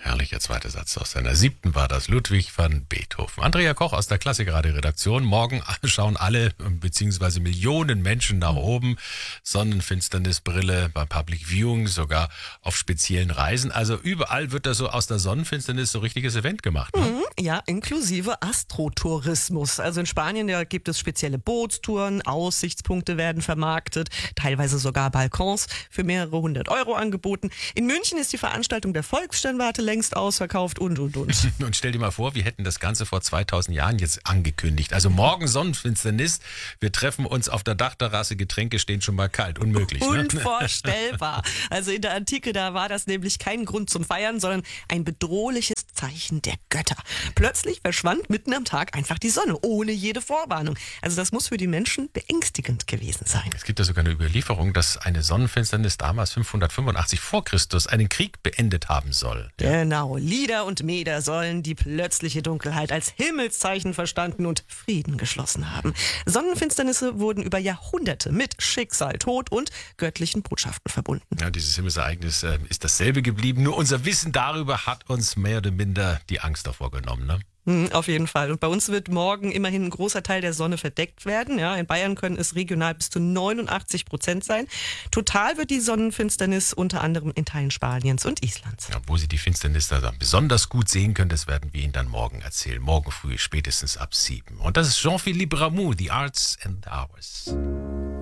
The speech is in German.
Herrlicher zweiter Satz aus seiner 7. war das, Ludwig van Beethoven. Andrea Koch aus der Klassikradio-Redaktion. Morgen schauen alle bzw. Millionen Menschen nach oben. Sonnenfinsternisbrille beim Public Viewing, sogar auf speziellen Reisen. Also überall wird da so aus der Sonnenfinsternis so richtiges Event gemacht. Ne? Ja, inklusive Astrotourismus. Also in Spanien, da gibt es spezielle Bootstouren, Aussichtspunkte werden vermarktet, teilweise sogar Balkons für mehrere 100 Euro angeboten. In München ist die Veranstaltung der Volkssternwarte längst ausverkauft und. Und stell dir mal vor, wir hätten das Ganze vor 2000 Jahren jetzt angekündigt. Also morgen Sonnenfinsternis, wir treffen uns auf der Dachterrasse, Getränke stehen schon mal kalt. Unmöglich, ne? Unvorstellbar. Also in der Antike, da war das nämlich kein Grund zum Feiern, sondern ein bedrohliches Zeichen der Götter. Plötzlich verschwand mitten am Tag einfach die Sonne, ohne jede Vorwarnung. Also das muss für die Menschen beängstigend gewesen sein. Es gibt ja sogar eine Überlieferung, dass eine Sonnenfinsternis damals 585 vor Christus einen Krieg beendet haben soll. Genau, Lieder und Meder sollen die plötzliche Dunkelheit als Himmelszeichen verstanden und Frieden geschlossen haben. Sonnenfinsternisse wurden über Jahrhunderte mit Schicksal, Tod und göttlichen Botschaften verbunden. Ja, dieses Himmelsereignis ist dasselbe geblieben, nur unser Wissen darüber hat uns mehr oder minder die Angst davor genommen, ne? Auf jeden Fall. Und bei uns wird morgen immerhin ein großer Teil der Sonne verdeckt werden. Ja, in Bayern können es regional bis zu 89% sein. Total wird die Sonnenfinsternis unter anderem in Teilen Spaniens und Islands. Ja, wo Sie die Finsternis da besonders gut sehen können, das werden wir Ihnen dann morgen erzählen. Morgen früh, spätestens ab 7. Und das ist Jean-Philippe Rameau, The Arts and Hours.